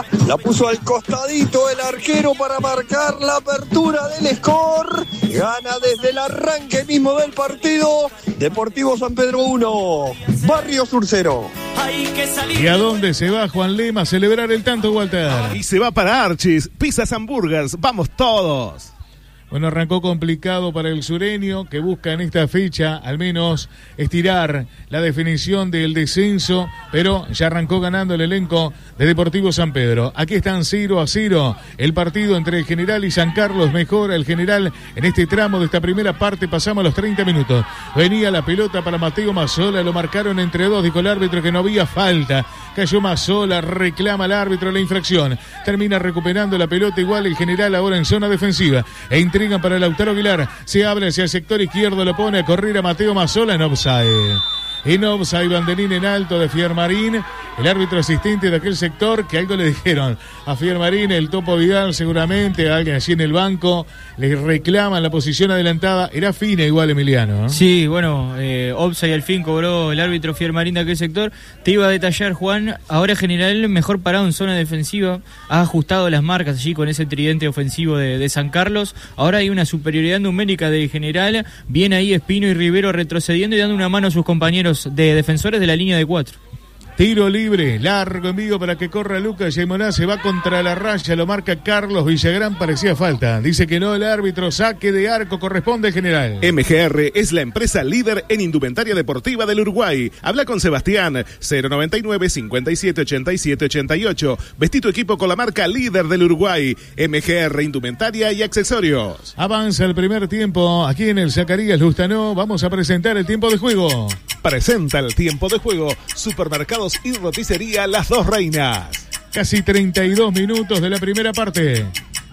La puso al costadito el arquero para marcar la apertura del score. Gana desde el arranque mismo del partido. Deportivo San Pedro 1, Barrio Sur 0. ¿Y a dónde se va Juan Lema a celebrar el tanto, Walter? Y se va para Archis, Pizzas and Burgers, vamos todos. Bueno, arrancó complicado para el sureño, que busca en esta fecha al menos estirar la definición del descenso, pero ya arrancó ganando el elenco de Deportivo San Pedro. Aquí están 0-0, el partido entre el General y San Carlos. Mejora el General en este tramo de esta primera parte, pasamos a los 30 minutos. Venía la pelota para Mateo Mazzola, lo marcaron entre dos, dijo el árbitro que no había falta. Cayó Mazzola, reclama al árbitro la infracción. Termina recuperando la pelota igual el General ahora en zona defensiva. Intrigan para Lautaro Aguilar. Se abre hacia el sector izquierdo, lo pone a correr a Mateo Mazzola en offside. En offside, banderín en alto de Fiermarín, el árbitro asistente de aquel sector, que algo le dijeron a Fiermarín, el Topo Vidal seguramente, alguien allí en el banco, le reclaman la posición adelantada. Era fina igual, Emiliano, ¿no? Sí, bueno, offside al fin cobró el árbitro Fiermarín de aquel sector. Te iba a detallar, Juan, ahora General mejor parado en zona defensiva, ha ajustado las marcas allí con ese tridente ofensivo de San Carlos. Ahora hay una superioridad numérica de General, viene ahí Espino y Rivero retrocediendo y dando una mano a sus compañeros de defensores de la línea de 4. Tiro libre, largo envío para que corra Lucas Yemoná, se va contra la raya, lo marca Carlos Villagrán, parecía falta. Dice que no el árbitro, saque de arco, corresponde al General. MGR es la empresa líder en indumentaria deportiva del Uruguay. Habla con Sebastián, 099 57 87 88. Vestí tu equipo con la marca líder del Uruguay. MGR Indumentaria y Accesorios. Avanza el primer tiempo aquí en el Zacarías Lustanó. Vamos a presentar el tiempo de juego. Presenta el tiempo de juego Supermercados y Roticería Las Dos Reinas. Casi 32 minutos de la primera parte.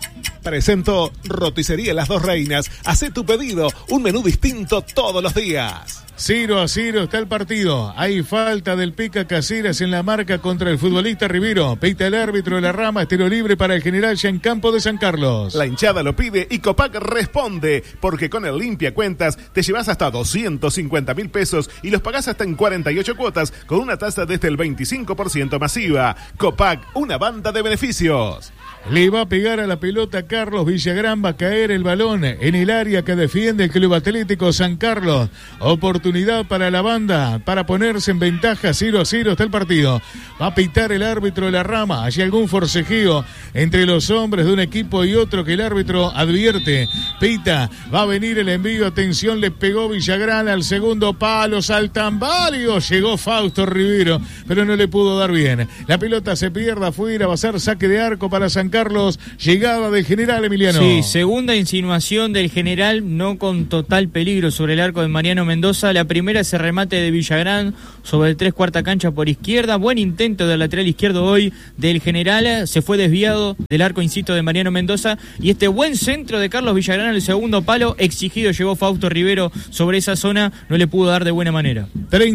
Presento Roticería Las Dos Reinas. Hacé tu pedido, un menú distinto todos los días. 0-0 está el partido. Hay falta del Pica Caseras en la marca contra el futbolista Rivero. Pita el árbitro de la rama, tiro libre para el General ya en campo de San Carlos. La hinchada lo pide y Copac responde, porque con el Limpia Cuentas te llevas hasta 250.000 pesos y los pagás hasta en 48 cuotas con una tasa desde el 25% masiva. Copac, una banda de beneficios. Le va a pegar a la pelota Carlos Villagrán, va a caer el balón en el área que defiende el Club Atlético San Carlos. Oportunidad para la banda para ponerse en ventaja. 0-0 está el partido. Va a pitar el árbitro de la rama. Hay algún forcejeo entre los hombres de un equipo y otro que el árbitro advierte. Pita, va a venir el envío. Atención, le pegó Villagrán al segundo palo. Saltan varios. Llegó Fausto Rivero, pero no le pudo dar bien. La pelota se pierde afuera. Va a ser saque de arco para San Carlos. Llegada del General, Emiliano. Sí, segunda insinuación del General, no con total peligro sobre el arco de Mariano Mendoza. La primera es el remate de Villagrán sobre el 3/4 cancha por izquierda. Buen intento del lateral izquierdo hoy del General. Se fue desviado del arco, insisto, de Mariano Mendoza. Y este buen centro de Carlos Villagrán, el segundo palo, exigido, llegó Fausto Rivero sobre esa zona. No le pudo dar de buena manera.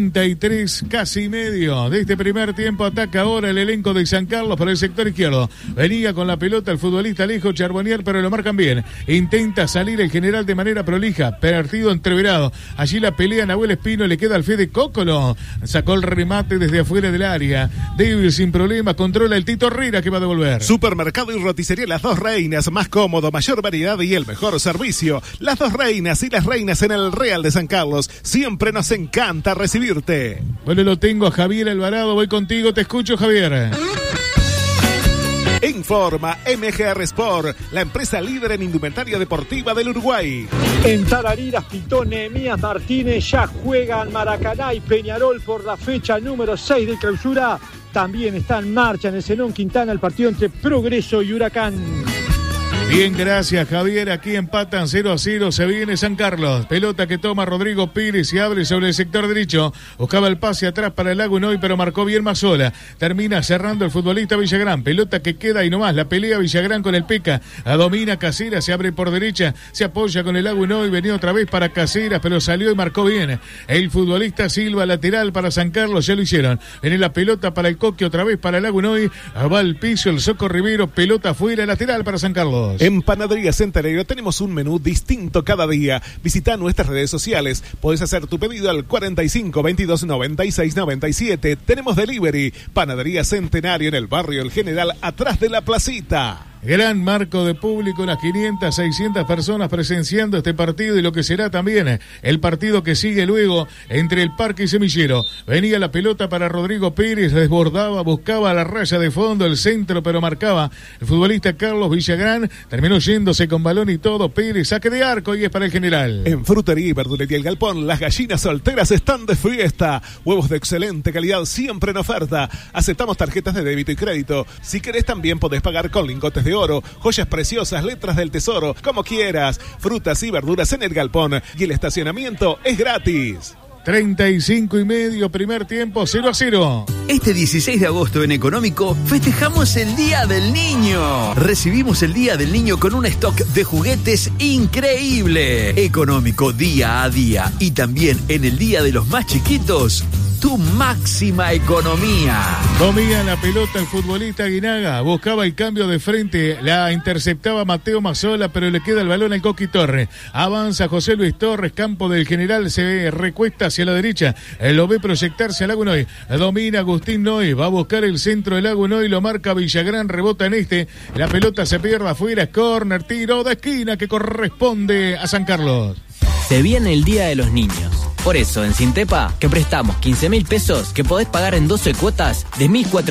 33, casi medio de este primer tiempo. Ataca ahora el elenco de San Carlos por el sector izquierdo. Venía con la pelota el futbolista Alejo Charbonnier, pero lo marcan bien. Intenta salir el General de manera prolija. Partido entreverado. Allí la pelea Nahuel Espino, le queda al Fede Cócolo. Sacó el remate desde afuera del área. Débil sin problema, controla el Tito Herrera que va a devolver. Supermercado y Roticería Las Dos Reinas, más cómodo, mayor variedad y el mejor servicio. Las Dos Reinas y Las Reinas en el Real de San Carlos. Siempre nos encanta recibirte. Bueno, lo tengo a Javier Alvarado, voy contigo, te escucho, Javier. Informa MGR Sport, la empresa líder en indumentaria deportiva del Uruguay. En Tarariras pitó Nehemías Martínez, ya juegan Maracaná y Peñarol por la fecha número 6 de clausura. También está en marcha en el Zenón Quintana el partido entre Progreso y Huracán. Bien, gracias, Javier. Aquí empatan 0-0. Se viene San Carlos. Pelota que toma Rodrigo Pires y abre sobre el sector derecho. Buscaba el pase atrás para el Lagunoy, pero marcó bien Mazzola. Termina cerrando el futbolista Villagrán. Pelota que queda ahí nomás. La pelea Villagrán con el Peca. La domina Caseras. Se abre por derecha. Se apoya con el Lagunoy. Venía otra vez para Caseras, pero salió y marcó bien. El futbolista Silva, lateral para San Carlos. Ya lo hicieron. Viene la pelota para el Coque. Otra vez para el Lagunoy. Va al piso el Soco Rivero. Pelota afuera, lateral para San Carlos. Carlos. En Panadería Centenario tenemos un menú distinto cada día. Visita nuestras redes sociales. Podés hacer tu pedido al 45 22 96 97. Tenemos delivery. Panadería Centenario en el barrio El General, atrás de la placita. Gran marco de público, unas 500, 600 personas presenciando este partido y lo que será también el partido que sigue luego entre el Parque y Semillero. Venía la pelota para Rodrigo Pérez, desbordaba, buscaba la raya de fondo, el centro, pero marcaba el futbolista Carlos Villagrán. Terminó yéndose con balón y todo. Pérez, saque de arco y es para el general. En Frutería y Verdulería El Galpón, las gallinas solteras están de fiesta. Huevos de excelente calidad siempre en oferta. Aceptamos tarjetas de débito y crédito. Si querés también podés pagar con lingotes de oro, joyas preciosas, letras del tesoro, como quieras. Frutas y verduras en El Galpón y el estacionamiento es gratis. 35:30, primer tiempo, 0-0. Este 16 de agosto en Económico festejamos el Día del Niño. Recibimos el Día del Niño con un stock de juguetes increíble. Económico día a día y también en el Día de los Más Chiquitos, tu máxima economía. Comía la pelota el futbolista Aguinaga, buscaba el cambio de frente, la interceptaba Mateo Mazzola, pero le queda el balón al Coqui Torres. Avanza José Luis Torres, campo del general, se recuesta hacia la derecha, lo ve proyectarse al Lago Noy, domina Agustín Noy, va a buscar el centro del Lago Noy, lo marca Villagrán, rebota en la pelota se pierde afuera, córner, tiro de esquina que corresponde a San Carlos. Se viene el Día de los Niños. Por eso, en Sintepa, que prestamos 15.000 pesos que podés pagar en 12 cuotas de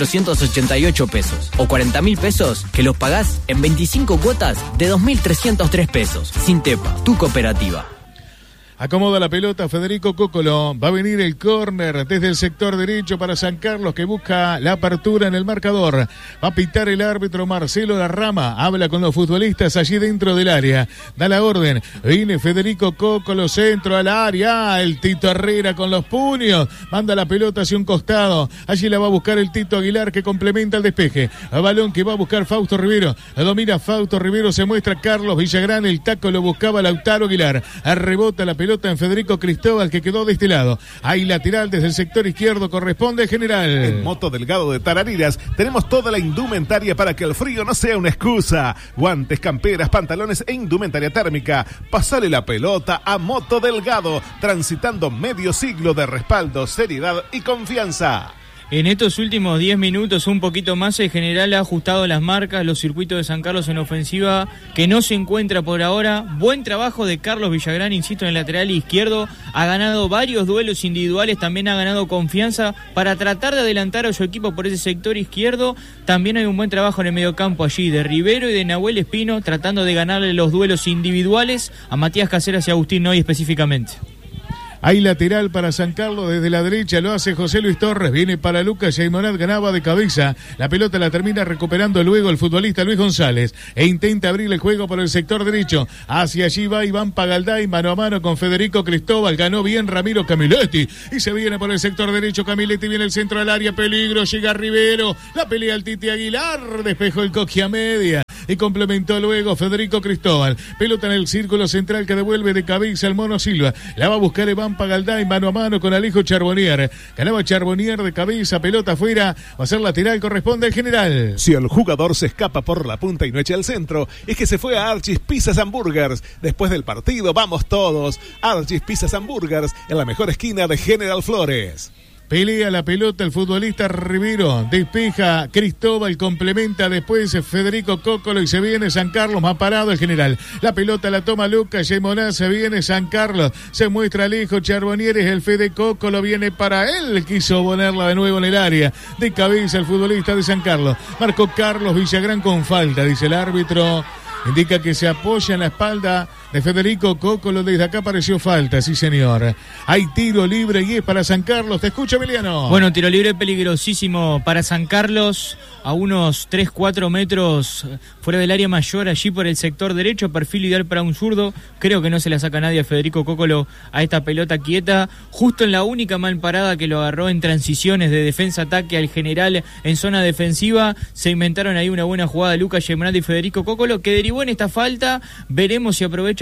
1.488 pesos. O 40.000 pesos que los pagás en 25 cuotas de 2.303 pesos. Sintepa, tu cooperativa. Acomoda la pelota Federico Cócolo, va a venir el córner desde el sector derecho para San Carlos que busca la apertura en el marcador. Va a pitar el árbitro Marcelo Larrama, habla con los futbolistas allí dentro del área, da la orden, viene Federico Cócolo, centro al área, el Tito Herrera con los puños, manda la pelota hacia un costado, allí la va a buscar el Tito Aguilar que complementa el despeje, el balón que va a buscar Fausto Rivero, domina Fausto Rivero, se muestra Carlos Villagrán, el taco lo buscaba Lautaro Aguilar, rebota la pelota en Federico Cristóbal que quedó de este lado. Hay lateral desde el sector izquierdo, corresponde al general. En Moto Delgado de Tarariras tenemos toda la indumentaria para que el frío no sea una excusa. Guantes, camperas, pantalones e indumentaria térmica. Pasale la pelota a Moto Delgado, transitando medio siglo de respaldo, seriedad y confianza. En estos últimos 10 minutos, un poquito más, el general ha ajustado las marcas, los circuitos de San Carlos en ofensiva, que no se encuentra por ahora. Buen trabajo de Carlos Villagrán, insisto, en el lateral izquierdo. Ha ganado varios duelos individuales, también ha ganado confianza para tratar de adelantar a su equipo por ese sector izquierdo. También hay un buen trabajo en el mediocampo allí de Rivero y de Nahuel Espino, tratando de ganarle los duelos individuales a Matías Caseras y a Agustín Noy específicamente. Hay lateral para San Carlos desde la derecha, lo hace José Luis Torres, viene para Lucas Yaimonat, ganaba de cabeza, la pelota la termina recuperando luego el futbolista Luis González e intenta abrir el juego por el sector derecho, hacia allí va Iván Pagalday, mano a mano con Federico Cristóbal, ganó bien Ramiro Camilletti y se viene por el sector derecho, Camilletti viene el centro del área, peligro, llega Rivero, la pelea al Titi Aguilar, despejó el Coqui a media y complementó luego Federico Cristóbal, pelota en el círculo central que devuelve de cabeza al Mono Silva, la va a buscar Iván Pagalday mano a mano con Alejo Charbonnier, ganaba Charbonnier de cabeza, pelota afuera, va a ser lateral, corresponde al general. Si el jugador se escapa por la punta y no echa al centro, es que se fue a Archie's Pizzas and Burgers. Después del partido vamos todos. Archie's Pizzas and Burgers en la mejor esquina de General Flores. Pelea la pelota el futbolista Rivero, despeja Cristóbal, complementa después Federico Cócolo y se viene San Carlos, más parado el general. La pelota la toma Lucas Yemoná, se viene San Carlos, se muestra Alejo Charbonnier, el Fede Cócolo viene para él, quiso ponerla de nuevo en el área, de cabeza el futbolista de San Carlos. Marcó Carlos Villagrán con falta, dice el árbitro. Indica que se apoya en la espalda de Federico Cócolo. Desde acá pareció falta, sí señor. Hay tiro libre y es para San Carlos. Te escucha, Emiliano. Bueno, tiro libre peligrosísimo para San Carlos. A unos 3-4 metros fuera del área mayor, allí por el sector derecho. Perfil ideal para un zurdo. Creo que no se la saca nadie a Federico Cócolo a esta pelota quieta. Justo en la única mal parada que lo agarró en transiciones de defensa-ataque al general en zona defensiva. Se inventaron ahí una buena jugada de Lucas Yemonat y Federico Cócolo que derivó en esta falta. Veremos si aprovecha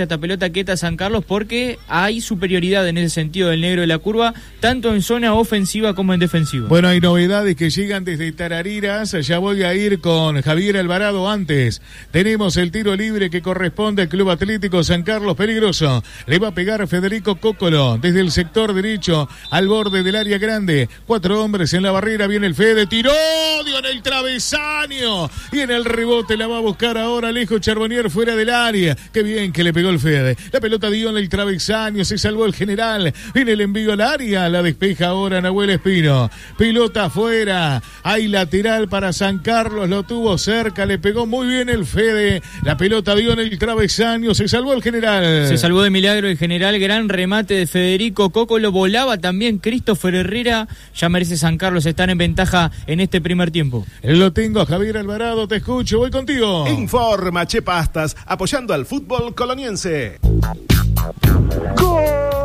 marcha esta pelota quieta San Carlos porque hay superioridad en ese sentido del negro de la curva, tanto en zona ofensiva como en defensiva. Bueno, hay novedades que llegan desde Tarariras. Ya voy a ir con Javier Alvarado. Antes tenemos el tiro libre que corresponde al Club Atlético San Carlos. Peligroso, le va a pegar Federico Cócolo desde el sector derecho al borde del área grande. 4 hombres en la barrera, viene el Fede, tiró, dio en el travesaño y en el rebote la va a buscar ahora Alejo Charbonnier fuera del área. Qué bien que le pegó el Fede. La pelota dio en el travesaño, se salvó el general. Viene el envío al área, la despeja ahora Nahuel Espino. Pelota afuera, hay lateral para San Carlos, lo tuvo cerca, le pegó muy bien el Fede. La pelota dio en el travesaño, se salvó el general. Se salvó de milagro el general, gran remate de Federico Cócolo, volaba también Christopher Herrera. Ya merece San Carlos estar en ventaja en este primer tiempo. Lo tengo a Javier Alvarado, te escucho, voy contigo. Informa Che Pastas, apoyando al fútbol coloniense. ¡Gol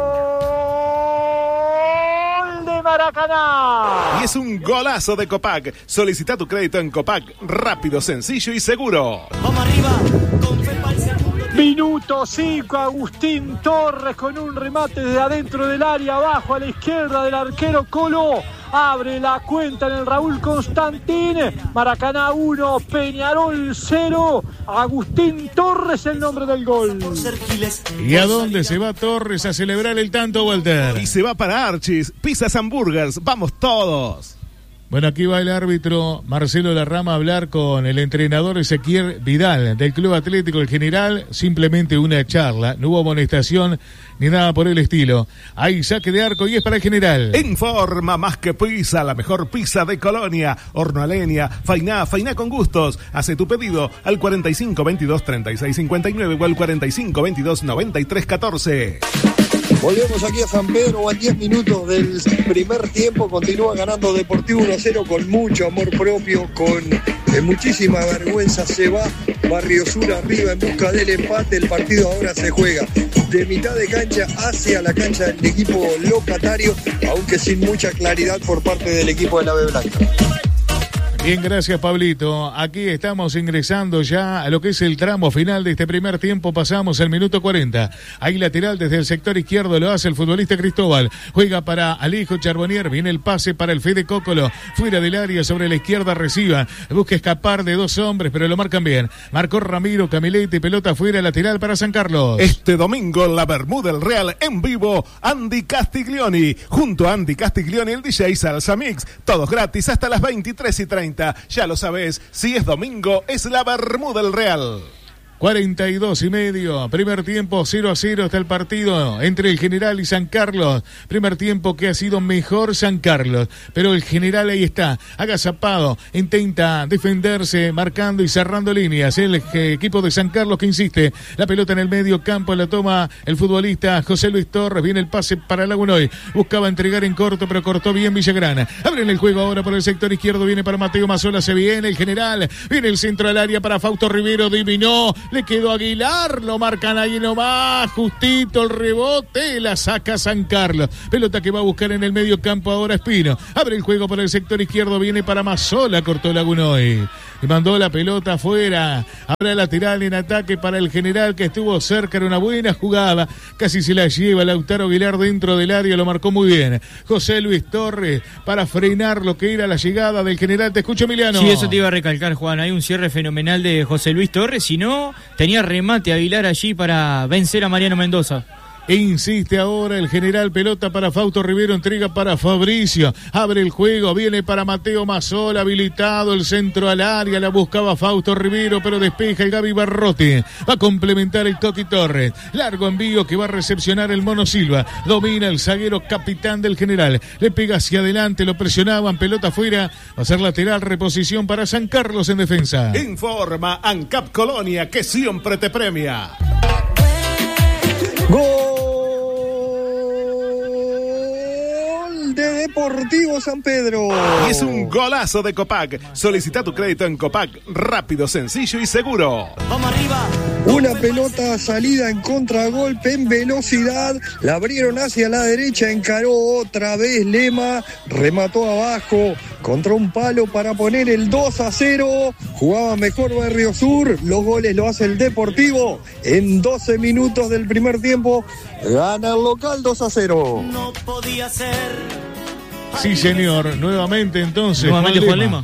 de Maracaná! Y es un golazo de Copac. Solicita tu crédito en Copac, rápido, sencillo y seguro. Vamos arriba, con Pepa el segundo. Minuto 5, Agustín Torres con un remate desde adentro del área, abajo a la izquierda del arquero Colo. Abre la cuenta en el Raúl Constantín. Maracaná 1, Peñarol 0. Agustín Torres el nombre del gol. ¿Y a dónde se va Torres a celebrar el tanto, Walter? Y se va para Archis, Pizzas Hamburgers, vamos todos. Bueno, aquí va el árbitro Marcelo Larrama a hablar con el entrenador Ezequiel Vidal del Club Atlético El General. Simplemente una charla, no hubo amonestación ni nada por el estilo. Hay saque de arco y es para el General. Informa Más que Pizza, la mejor pizza de Colonia. Horno a leña, fainá con gustos. Hace tu pedido al 45 22 36 59 o al 45 22 93 14. Volvemos aquí a San Pedro a 10 minutos del primer tiempo. Continúa ganando Deportivo 1-0 con mucho amor propio, con muchísima vergüenza. Se va Barrio Sur arriba en busca del empate. El partido ahora se juega de mitad de cancha hacia la cancha del equipo locatario, aunque sin mucha claridad por parte del equipo de la B Blanca. Bien, gracias Pablito. Aquí estamos ingresando ya a lo que es el tramo final de este primer tiempo. Pasamos el minuto 40. Hay lateral desde el sector izquierdo, lo hace el futbolista Cristóbal. Juega para Alejo Charbonnier. Viene el pase para el Fede Cócolo. Fuera del área, sobre la izquierda reciba. Busca escapar de 2 hombres, pero lo marcan bien. Marcó Ramiro Camilete, pelota fuera, lateral para San Carlos. Este domingo la Bermuda del Real en vivo, Andy Castiglioni. Junto a Andy Castiglioni, el DJ Salsa Mix. Todos gratis hasta las 23:30. Ya lo sabes, si es domingo, es la Bermuda del Real. 42:30, primer tiempo 0-0 está el partido entre el General y San Carlos. Primer tiempo que ha sido mejor San Carlos, pero el General ahí está, agazapado, intenta defenderse, marcando y cerrando líneas. El equipo de San Carlos que insiste, la pelota en el medio campo, la toma el futbolista José Luis Torres, viene el pase para Lagunoy, buscaba entregar en corto, pero cortó bien Villagrana. Abren el juego ahora por el sector izquierdo, viene para Mateo Mazzola, se viene el General, viene el centro al área para Fausto Rivero, adivinó. Le quedó Aguilar, lo marcan ahí nomás, justito el rebote, la saca San Carlos. Pelota que va a buscar en el medio campo ahora Espino. Abre el juego por el sector izquierdo, viene para Mazzola, cortó Lagunoy. Y mandó la pelota afuera. Habrá lateral en ataque para el General que estuvo cerca, era una buena jugada. Casi se la lleva Lautaro Aguilar dentro del área, lo marcó muy bien. José Luis Torres para frenar lo que era la llegada del General. Te escucho, Emiliano. Sí, eso te iba a recalcar, Juan. Hay un cierre fenomenal de José Luis Torres. Si no, tenía remate Aguilar allí para vencer a Mariano Mendoza. Insiste ahora el General, pelota para Fausto Rivero, entrega para Fabricio, abre el juego, viene para Mateo Mazzola, habilitado el centro al área, la buscaba Fausto Rivero, pero despeja el Gaby Barrote, va a complementar el Coqui Torres, largo envío que va a recepcionar el Mono Silva, domina el zaguero capitán del General, le pega hacia adelante, lo presionaban, pelota afuera, va a ser lateral, reposición para San Carlos en defensa. Informa ANCAP Colonia, que siempre te premia. ¡Gol de Deportivo San Pedro! Y es un golazo de Copac. Solicita tu crédito en Copac, rápido, sencillo y seguro. Vamos arriba. Una pelota salida en contragolpe en velocidad, la abrieron hacia la derecha, encaró otra vez Lema, remató abajo contra un palo para poner el 2-0. Jugaba mejor Barrio Sur. Los goles lo hace el Deportivo. En 12 minutos del primer tiempo gana el local 2-0. No podía ser. Sí, señor. Nuevamente entonces. Juan Lema.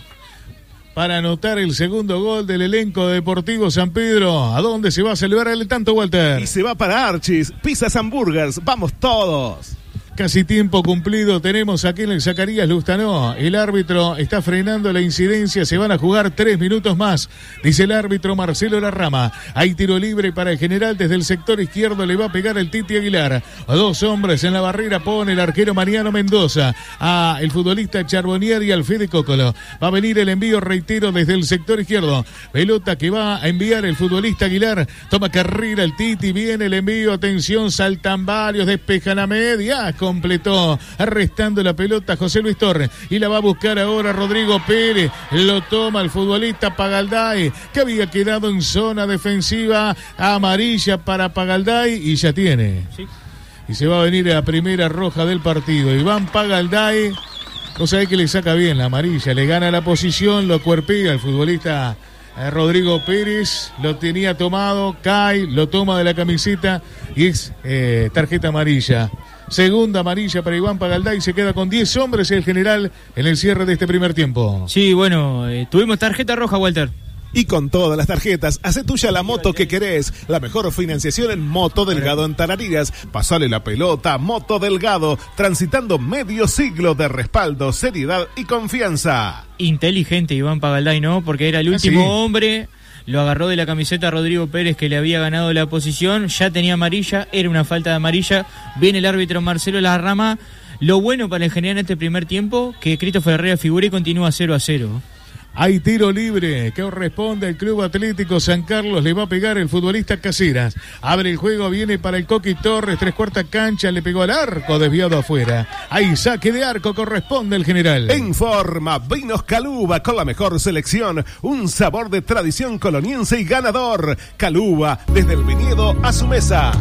Para anotar el segundo gol del elenco de Deportivo San Pedro. ¿A dónde se va a celebrar el tanto, Walter? Y se va para Archis, Pizzas Hamburgers, vamos todos. Casi tiempo cumplido tenemos aquí en el Zacarías Lustanó. El árbitro está frenando la incidencia. Se van a jugar 3 minutos más, dice el árbitro Marcelo Larrama. Hay tiro libre para el general. Desde el sector izquierdo le va a pegar el Titi Aguilar. A 2 hombres en la barrera pone el arquero Mariano Mendoza. A el futbolista Charbonnier y al Fede Cócolo. Va a venir el envío, reitero, desde el sector izquierdo. Pelota que va a enviar el futbolista Aguilar. Toma carrera el Titi. Viene el envío. Atención, saltan varios. Despejan a media. Completó, arrestando la pelota José Luis Torres y la va a buscar ahora Rodrigo Pérez. Lo toma el futbolista Pagalday, que había quedado en zona defensiva, amarilla para Pagalday y ya tiene. Sí. Y se va a venir a la primera roja del partido. Iván Pagalday, cosa de que le saca bien la amarilla, le gana la posición, lo cuerpea el futbolista Rodrigo Pérez, lo tenía tomado, cae, lo toma de la camiseta y es tarjeta amarilla. Segunda amarilla para Iván Pagalday, se queda con 10 hombres el general en el cierre de este primer tiempo. Sí, bueno, tuvimos tarjeta roja, Walter. Y con todas las tarjetas, hace tuya la moto que querés. La mejor financiación en Moto Delgado en Tarariras. Pasale la pelota, Moto Delgado, transitando medio siglo de respaldo, seriedad y confianza. Inteligente Iván Pagalday, ¿no? Porque era el último hombre. Lo agarró de la camiseta Rodrigo Pérez, que le había ganado la posición. Ya tenía amarilla, era una falta de amarilla. Viene el árbitro Marcelo Larrama. Lo bueno para el general en este primer tiempo, que Christopher Herrera figura y continúa 0-0. Hay tiro libre que corresponde al Club Atlético San Carlos. Le va a pegar el futbolista Caseras. Abre el juego, viene para el Coqui Torres. 3/4 cancha, le pegó al arco, desviado afuera. Hay saque de arco, corresponde al general. En forma, Vinos Caluba con la mejor selección. Un sabor de tradición coloniense y ganador. Caluba, desde el viñedo a su mesa.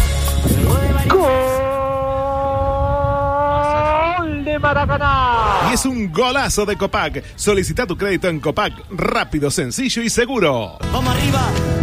Maracaná. Y es un golazo de Copac. Solicita tu crédito en Copac, rápido, sencillo y seguro. Vamos arriba.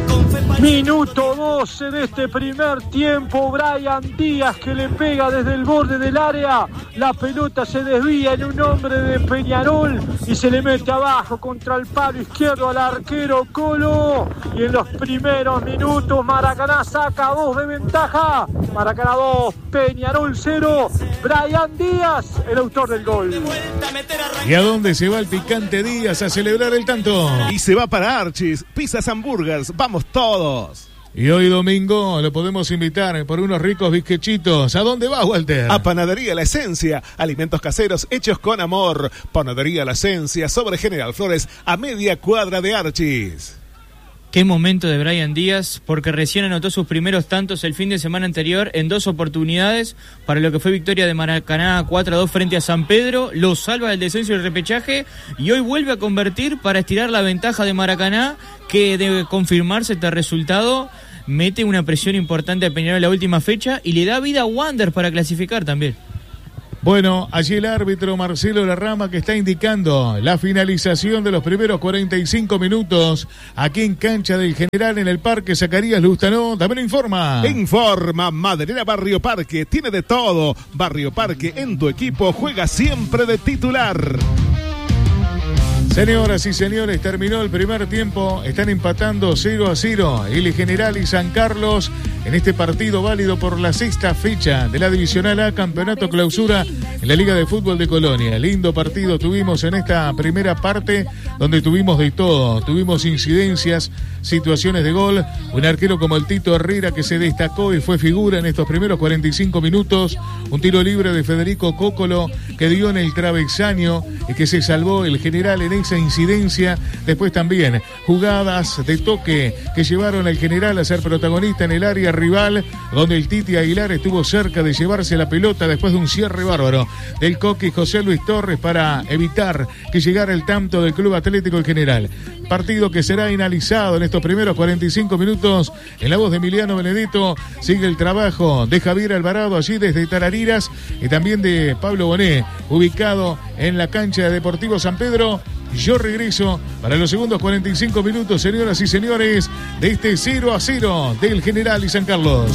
Minuto 12 de este primer tiempo. Brian Díaz que le pega desde el borde del área. La pelota se desvía en un hombre de Peñarol y se le mete abajo contra el palo izquierdo al arquero Colo. Y en los primeros minutos Maracaná saca 2 de ventaja. Maracaná 2, Peñarol 0. Brian Díaz, el autor del gol. ¿Y a dónde se va el picante Díaz a celebrar el tanto? Y se va para Archis, Pizzas Hamburgers, vamos todos. Y hoy domingo lo podemos invitar por unos ricos bizquechitos. ¿A dónde va, Walter? A Panadería La Esencia, alimentos caseros hechos con amor. Panadería La Esencia, sobre General Flores, a media cuadra de Archis. Qué momento de Brian Díaz, porque recién anotó sus primeros tantos el fin de semana anterior en 2 oportunidades para lo que fue victoria de Maracaná 4-2 frente a San Pedro, lo salva del descenso y el repechaje y hoy vuelve a convertir para estirar la ventaja de Maracaná, que debe confirmarse este resultado, mete una presión importante a Peñarol en la última fecha y le da vida a Wander para clasificar también. Bueno, allí el árbitro Marcelo Larrama que está indicando la finalización de los primeros 45 minutos aquí en cancha del General en el Parque Zacarías Lustanó. También informa. Informa, Maderera Barrio Parque, tiene de todo. Barrio Parque en tu equipo juega siempre de titular. Señoras y señores, terminó el primer tiempo, están empatando 0-0 el General y San Carlos en este partido válido por la 6ª fecha de la Divisional A, Campeonato Clausura en la Liga de Fútbol de Colonia. Lindo partido tuvimos en esta primera parte, donde tuvimos de todo, tuvimos incidencias, situaciones de gol, un arquero como el Tito Herrera que se destacó y fue figura en estos primeros 45 minutos, un tiro libre de Federico Cócolo que dio en el travesaño y que se salvó el General en esa incidencia. Después también jugadas de toque que llevaron al general a ser protagonista en el área rival, donde el Titi Aguilar estuvo cerca de llevarse la pelota después de un cierre bárbaro del Coqui José Luis Torres para evitar que llegara el tanto del Club Atlético El General. Partido que será analizado en estos primeros 45 minutos. En la voz de Emiliano Benedetto sigue el trabajo de Javier Alvarado allí desde Tarariras y también de Pablo Bonet, ubicado en la cancha de Deportivo San Pedro. Yo regreso para los segundos 45 minutos, señoras y señores, de este 0-0 del General y San Carlos.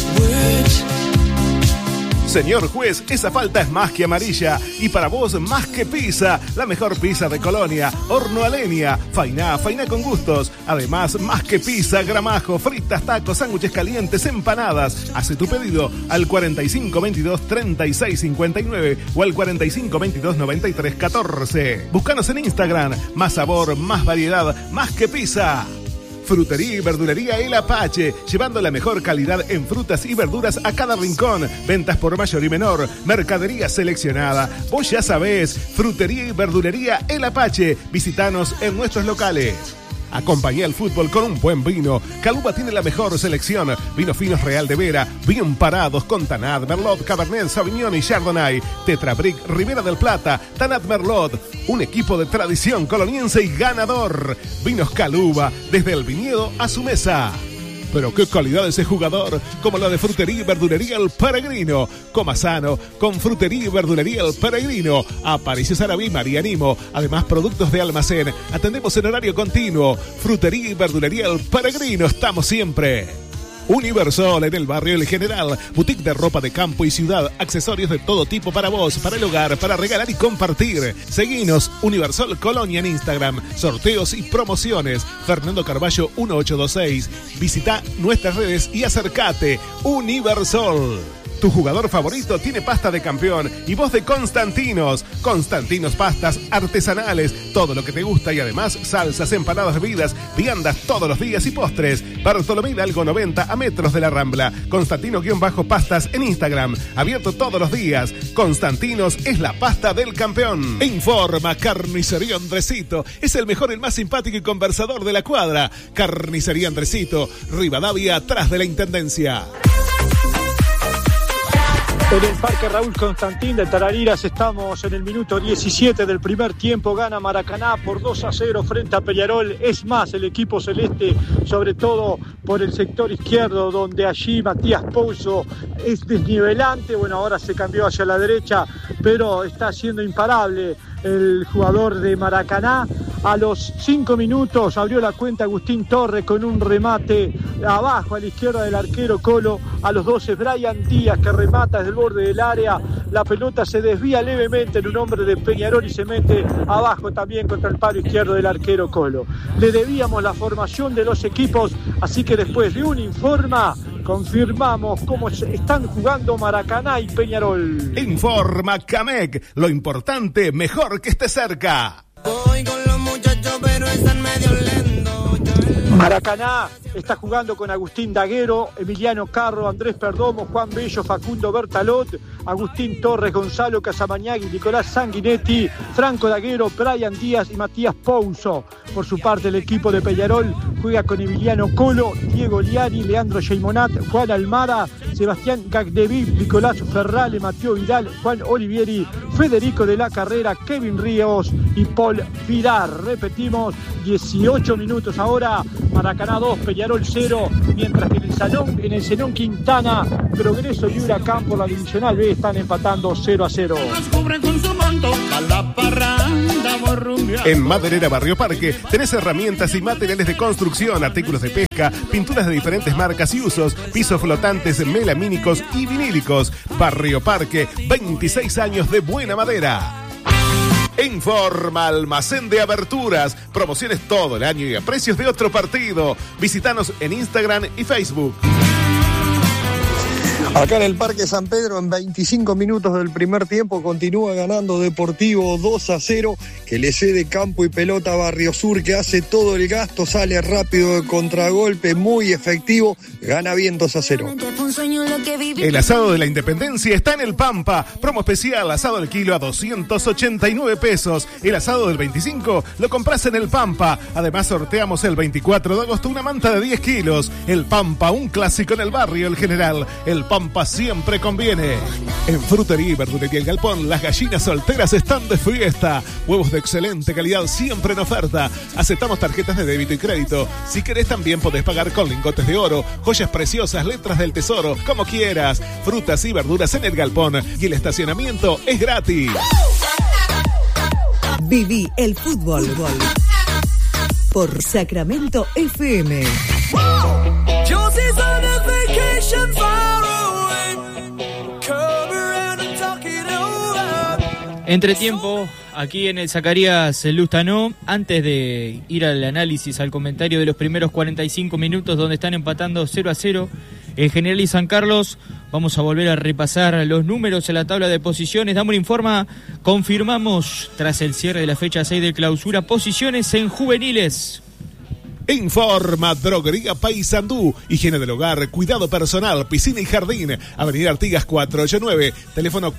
Señor juez, esa falta es más que amarilla. Y para vos, más que pizza. La mejor pizza de Colonia. Horno a leña. Fainá con gustos. Además, más que pizza, gramajo, fritas, tacos, sándwiches calientes, empanadas. Hace tu pedido al 4522-3659 o al 4522-9314. Búscanos en Instagram. Más sabor, más variedad, más que pizza. Frutería y verdulería El Apache, llevando la mejor calidad en frutas y verduras a cada rincón. Ventas por mayor y menor, mercadería seleccionada. Vos ya sabés, Frutería y verdulería El Apache. Visítanos en nuestros locales. Acompañá el fútbol con un buen vino. Caluba tiene la mejor selección. Vinos finos Real de Vera, bien parados con Tanat, Merlot, Cabernet Sauvignon y Chardonnay. Tetra Brick, Ribera del Plata, Tanat Merlot. Un equipo de tradición coloniense y ganador. Vinos Caluba, desde el viñedo a su mesa. Pero qué calidad ese jugador, como la de Frutería y Verdulería El Peregrino. Coma sano con Frutería y Verdulería El Peregrino. Aparicio Sarabí, Marianimo. Además, productos de almacén. Atendemos en horario continuo. Frutería y Verdulería El Peregrino. Estamos siempre. Universal en el barrio El General, boutique de ropa de campo y ciudad, accesorios de todo tipo para vos, para el hogar, para regalar y compartir. Seguinos, Universal Colonia en Instagram, sorteos y promociones. Fernando Carballo 1826. Visita nuestras redes y acércate. Universal. Tu jugador favorito tiene pasta de campeón y vos de Constantinos. Constantinos pastas artesanales, todo lo que te gusta y además salsas, empanadas, bebidas, viandas todos los días y postres. Bartolomé Hidalgo 90 a metros de la Rambla. Constantino-pastas en Instagram, abierto todos los días. Constantinos es la pasta del campeón. Informa Carnicería Andresito, es el mejor, el más simpático y conversador de la cuadra. Carnicería Andresito, Rivadavia, atrás de la Intendencia. En el Parque Raúl Constantín de Tarariras estamos en el minuto 17 del primer tiempo. Gana Maracaná por 2-0 frente a Peñarol. Es más, el equipo celeste, sobre todo por el sector izquierdo, donde allí Matías Pouso es desnivelante. Bueno, ahora se cambió hacia la derecha, pero está siendo imparable el jugador de Maracaná. A los 5 minutos abrió la cuenta Agustín Torres con un remate abajo a la izquierda del arquero Colo. A los 12 Brian Díaz, que remata desde el borde del área. La pelota se desvía levemente en un hombre de Peñarol y se mete abajo también contra el palo izquierdo del arquero Colo. Le debíamos la formación de los equipos, así que después de un informa confirmamos cómo están jugando Maracaná y Peñarol. Informa Camec, lo importante mejor que esté cerca. Voy con los muchachos, pero están medio lentos. Maracaná está jugando con Agustín Daguero, Emiliano Carro, Andrés Perdomo, Juan Bello, Facundo Bertalot, Agustín Torres, Gonzalo Casamañagui, Nicolás Sanguinetti, Franco Daguero, Brian Díaz y Matías Pouso. Por su parte, el equipo de Peñarol juega con Emiliano Colo, Diego Liani, Leandro Sheimonat, Juan Almada, Sebastián Gagdeviv, Nicolás Ferrale, Mateo Vidal, Juan Olivieri, Federico de la Carrera, Kevin Ríos y Paul Vidar. Repetimos, 18 minutos ahora, Maracaná 2, Peñarol 0, mientras que en el Zenón Quintana, Progreso y Huracán por la Divisional B están empatando 0-0. En Maderera Barrio Parque tenés herramientas y materiales de construcción, artículos de pesca, pinturas de diferentes marcas y usos, pisos flotantes, melamínicos y vinílicos. Barrio Parque, 26 años de buena madera. Informa Almacén de Aberturas, promociones todo el año y a precios de otro partido. Visítanos en Instagram y Facebook. Acá en el Parque San Pedro, en 25 minutos del primer tiempo, continúa ganando Deportivo 2-0, que le cede campo y pelota a Barrio Sur, que hace todo el gasto, sale rápido de contragolpe, muy efectivo, gana bien 2-0. El asado de la Independencia está en el Pampa. Promo especial, asado al kilo a 289 pesos. El asado del 25 lo compras en el Pampa. Además sorteamos el 24 de agosto una manta de 10 kilos. El Pampa, un clásico en el barrio El General. El Pampa siempre conviene. En Frutería y Verdulería El Galpón, las gallinas solteras están de fiesta. Huevos de excelente calidad siempre en oferta. Aceptamos tarjetas de débito y crédito. Si querés también podés pagar con lingotes de oro, joyas preciosas, letras del tesoro, como quieras. Frutas y verduras en El Galpón y el estacionamiento es gratis. Viví el fútbol por Sacramento FM. Entretiempo, aquí en el Zacarías Lustanó, antes de ir al análisis, al comentario de los primeros 45 minutos donde están empatando 0-0 el General y San Carlos, vamos a volver a repasar los números en la tabla de posiciones. Damos informa, confirmamos tras el cierre de la fecha 6 de clausura, posiciones en juveniles. Informa Droguería Paysandú, higiene del hogar, cuidado personal, piscina y jardín. Avenida Artigas 489, teléfono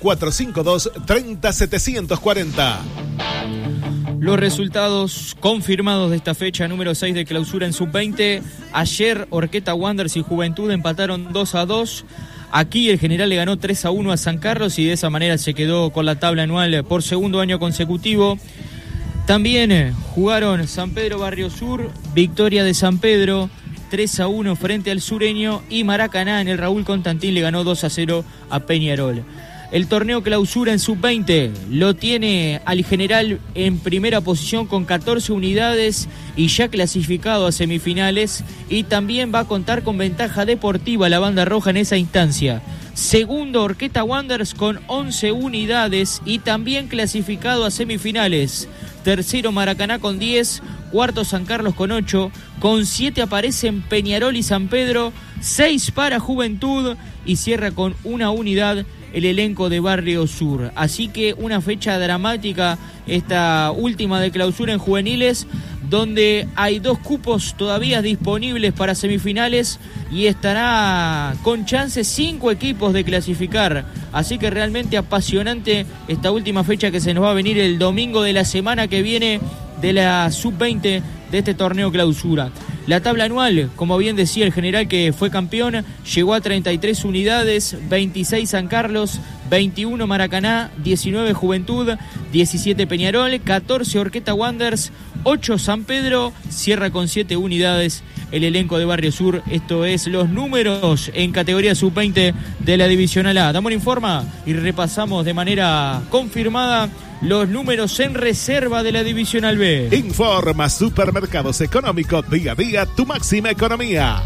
452-30740. Los resultados confirmados de esta fecha número 6 de clausura en sub-20. Ayer Horqueta Wanderers y Juventud empataron 2-2. Aquí el General le ganó 3-1 a San Carlos y de esa manera se quedó con la tabla anual por segundo año consecutivo. También jugaron San Pedro Barrio Sur, victoria de San Pedro 3-1 frente al Sureño, y Maracaná en el Raúl Constantín le ganó 2-0 a Peñarol. El torneo clausura en sub-20 lo tiene al General en primera posición con 14 unidades y ya clasificado a semifinales, y también va a contar con ventaja deportiva la banda roja en esa instancia. Segundo Horqueta Wanderers con 11 unidades y también clasificado a semifinales. Tercero Maracaná con 10, cuarto San Carlos con 8, con 7 aparecen Peñarol y San Pedro, 6 para Juventud y cierra con una unidad el elenco de Barrio Sur. Así que una fecha dramática esta última de clausura en juveniles, donde hay 2 cupos todavía disponibles para semifinales y estará con chance 5 equipos de clasificar. Así que realmente apasionante esta última fecha que se nos va a venir el domingo de la semana que viene de la sub-20 de este torneo clausura. La tabla anual, como bien decía el General que fue campeón, llegó a 33 unidades, 26 San Carlos, 21 Maracaná, 19 Juventud, 17 Peñarol, 14 Horqueta Wanderers, 8 San Pedro, cierra con 7 unidades el elenco de Barrio Sur. Esto es los números en categoría sub-20 de la Divisional A. Damos informa y repasamos de manera confirmada los números en reserva de la Divisional B. Informa Supermercados Económico, día a día tu máxima economía.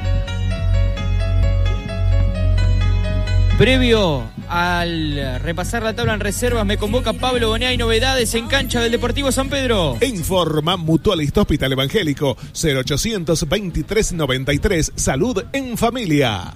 Previo al repasar la tabla en reservas, me convoca Pablo Bonet. Hay novedades en cancha del Deportivo San Pedro. Informa Mutualista Hospital Evangélico 0800 23 93. Salud en familia.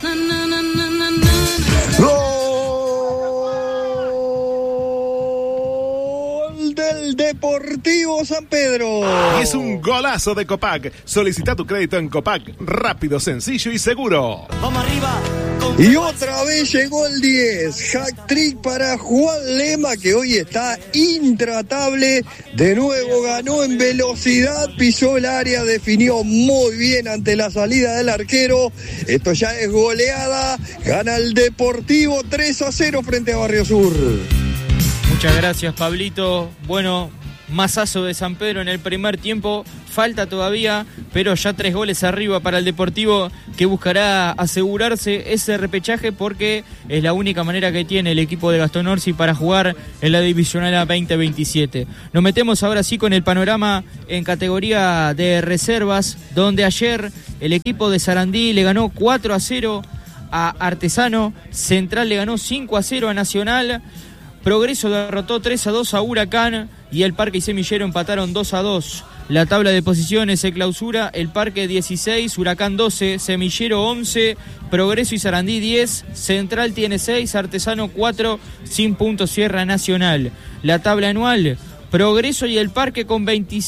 Del Deportivo San Pedro. Y es un golazo de Copac. Solicita tu crédito en Copac. Rápido, sencillo y seguro. Vamos arriba. Y otra vez llegó el 10. Hat-trick para Juan Lema, que hoy está intratable. De nuevo ganó en velocidad, pisó el área, definió muy bien ante la salida del arquero. Esto ya es goleada. Gana el Deportivo 3-0 frente a Barrio Sur. Muchas gracias, Pablito. Bueno, masazo de San Pedro en el primer tiempo. Falta todavía, pero ya 3 goles arriba para el Deportivo, que buscará asegurarse ese repechaje porque es la única manera que tiene el equipo de Gastón Orsi para jugar en la Divisional A 2027. Nos metemos ahora sí con el panorama en categoría de reservas, donde ayer el equipo de Sarandí le ganó 4-0 a Artesano, Central le ganó 5-0 a Nacional, Progreso derrotó 3-2 a Huracán y el Parque y Semillero empataron 2-2. la tabla de posiciones se clausura el Parque 16, Huracán 12, Semillero 11, Progreso y Sarandí 10, Central tiene 6, Artesano 4, sin puntos cierra Nacional. La tabla anual, Progreso y el Parque con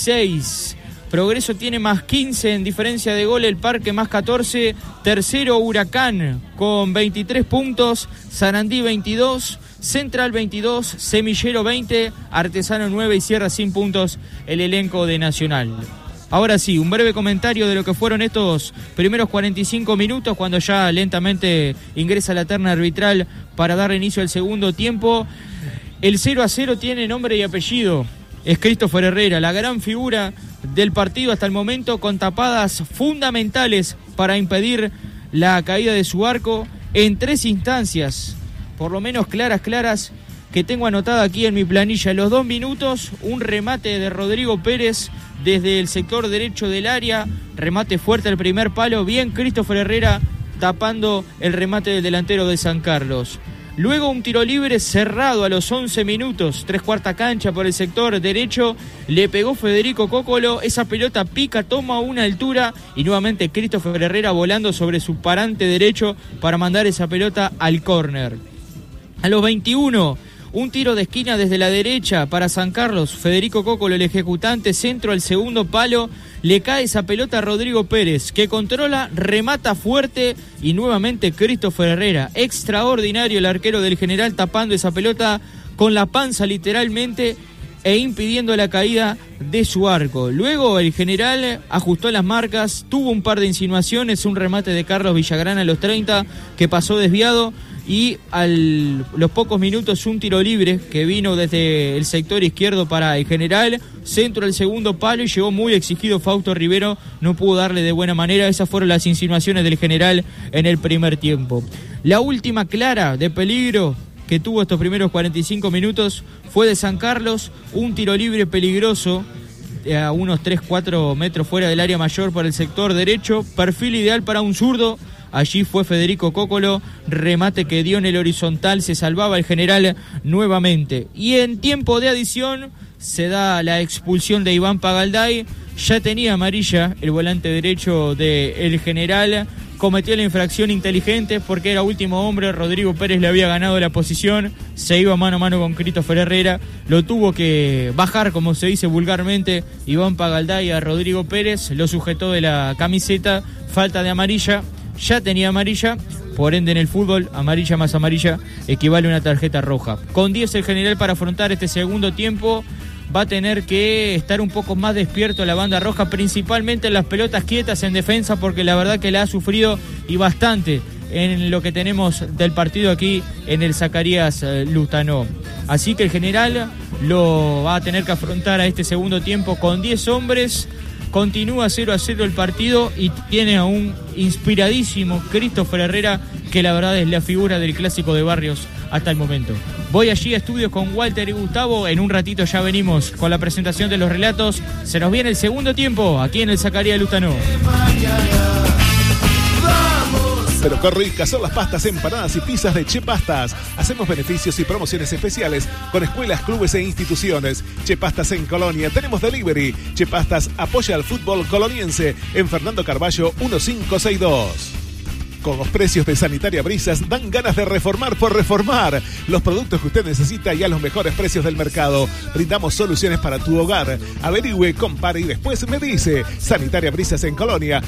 26. Progreso tiene más 15 en diferencia de gol, el Parque más 14. Tercero Huracán con 23 puntos, Sarandí 22, Central 22, Semillero 20, Artesano 9 y cierra sin puntos el elenco de Nacional. Ahora sí, un breve comentario de lo que fueron estos primeros 45 minutos cuando ya lentamente ingresa la terna arbitral para dar inicio al segundo tiempo. El 0-0 tiene nombre y apellido. Es Christopher Herrera, la gran figura del partido hasta el momento, con tapadas fundamentales para impedir la caída de su arco en 3 instancias, por lo menos claras, que tengo anotada aquí en mi planilla. En los 2 minutos, un remate de Rodrigo Pérez desde el sector derecho del área, remate fuerte al primer palo, bien Christopher Herrera tapando el remate del delantero de San Carlos. Luego un tiro libre cerrado a los 11 minutos, 3/4 cancha por el sector derecho, le pegó Federico Cócolo, esa pelota pica, toma una altura y nuevamente Christopher Herrera volando sobre su parante derecho para mandar esa pelota al córner. A los 21, un tiro de esquina desde la derecha para San Carlos, Federico Cócolo el ejecutante, centro al segundo palo, le cae esa pelota a Rodrigo Pérez, que controla, remata fuerte y nuevamente Christopher Herrera. Extraordinario el arquero del General tapando esa pelota con la panza literalmente e impidiendo la caída de su arco. Luego el General ajustó las marcas, tuvo un par de insinuaciones, un remate de Carlos Villagrán a los 30 que pasó desviado y a los pocos minutos un tiro libre que vino desde el sector izquierdo para el General, centro al segundo palo y llegó muy exigido Fausto Rivero, no pudo darle de buena manera. Esas fueron las insinuaciones del General en el primer tiempo. La última clara de peligro que tuvo estos primeros 45 minutos fue de San Carlos, un tiro libre peligroso a unos 3-4 metros fuera del área mayor por el sector derecho, perfil ideal para un zurdo. Allí fue Federico Cócolo, remate que dio en el horizontal, se salvaba el General nuevamente. Y en tiempo de adición se da la expulsión de Iván Pagalday, ya tenía amarilla el volante derecho del General, cometió la infracción inteligente porque era último hombre, Rodrigo Pérez le había ganado la posición, se iba mano a mano con Christopher Herrera, lo tuvo que bajar, como se dice vulgarmente, Iván Pagalday a Rodrigo Pérez, lo sujetó de la camiseta, falta de amarilla. Ya tenía amarilla, por ende en el fútbol, amarilla más amarilla equivale a una tarjeta roja. Con 10 el General para afrontar este segundo tiempo va a tener que estar un poco más despierto la banda roja, principalmente en las pelotas quietas en defensa, porque la verdad que la ha sufrido y bastante en lo que tenemos del partido aquí en el Zacarías Lustano. Así que el General lo va a tener que afrontar a este segundo tiempo con 10 hombres. Continúa 0-0 el partido y tiene a un inspiradísimo Christopher Herrera, que la verdad es la figura del clásico de Barrios hasta el momento. Voy allí a estudios con Walter y Gustavo. En un ratito ya venimos con la presentación de los relatos. Se nos viene el segundo tiempo aquí en el Zacarías Lustano. Pero qué ricas son las pastas, empanadas y pizzas de Che Pastas. Hacemos beneficios y promociones especiales con escuelas, clubes e instituciones. Che Pastas en Colonia, tenemos delivery. Che Pastas apoya al fútbol coloniense en Fernando Carballo 1562. Con los precios de Sanitaria Brisas dan ganas de reformar por reformar. Los productos que usted necesita y a los mejores precios del mercado. Brindamos soluciones para tu hogar. Averigüe, compare y después me dice. Sanitaria Brisas en Colonia,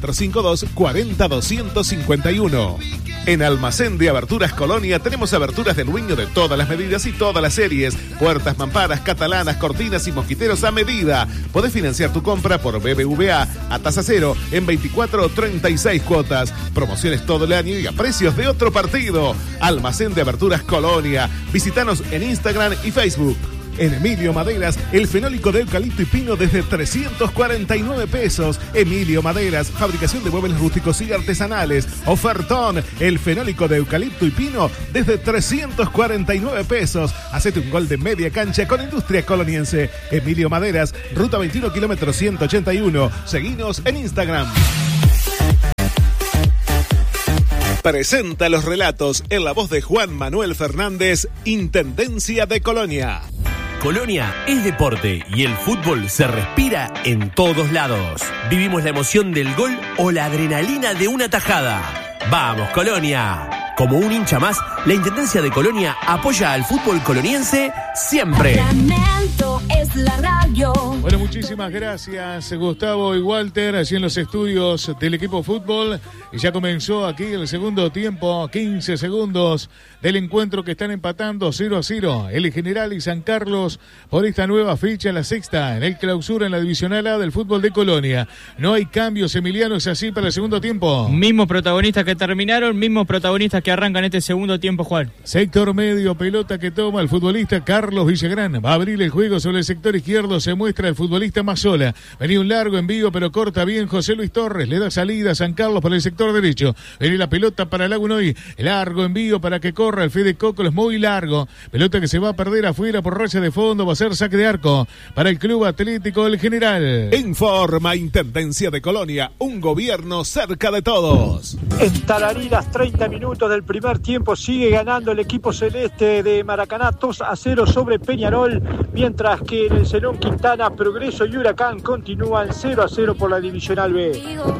452-40-251. En Almacén de Aberturas Colonia tenemos aberturas del dueño de todas las medidas y todas las series. Puertas, mamparas, catalanas, cortinas y mosquiteros a medida. Podés financiar tu compra por BBVA a tasa cero en 24 o 36 cuotas. Promociones todo el año y a precios de otro partido. Almacén de Aberturas Colonia. Visítanos en Instagram y Facebook. En Emilio Maderas, el fenólico de eucalipto y pino desde 349 pesos. Emilio Maderas, fabricación de muebles rústicos y artesanales. Ofertón, el fenólico de eucalipto y pino desde 349 pesos. Hacete un gol de media cancha con Industria Coloniense. Emilio Maderas, ruta 21 kilómetro 181. Seguinos en Instagram. Presenta los relatos en la voz de Juan Manuel Fernández, Intendencia de Colonia. Colonia es deporte y el fútbol se respira en todos lados. Vivimos la emoción del gol o la adrenalina de una tajada. ¡Vamos, Colonia! Como un hincha más, la Intendencia de Colonia apoya al fútbol coloniense siempre. Es la radio. Bueno, muchísimas gracias Gustavo y Walter, allí en los estudios del equipo fútbol. Y ya comenzó aquí el segundo tiempo, 15 segundos del encuentro que están empatando 0-0. El General y San Carlos por esta nueva fecha, la sexta en el clausura en la Divisional A del fútbol de Colonia. No hay cambios, Emiliano, es así para el segundo tiempo. Mismos protagonistas que terminaron, mismos protagonistas que arrancan este segundo tiempo, Juan. Sector medio, pelota que toma el futbolista Carlos Villagrán. Va a abrir el juego sobre el sector izquierdo, se muestra el futbolista Mazzola. Venía un largo envío, pero corta bien José Luis Torres. Le da salida a San Carlos por el sector derecho. Viene la pelota para Lagunoy. Largo envío para que corra el Fede Cócolos, muy largo. Pelota que se va a perder afuera por raya de fondo. Va a ser saque de arco para el Club Atlético El General. Informa Intendencia de Colonia, un gobierno cerca de todos. En Tarariras, 30 minutos del primer tiempo, sigue ganando el equipo celeste de Maracaná 2-0 sobre Peñarol, mientras que en el Zenón Quintana, Progreso y Huracán continúan 0-0 por la Divisional B.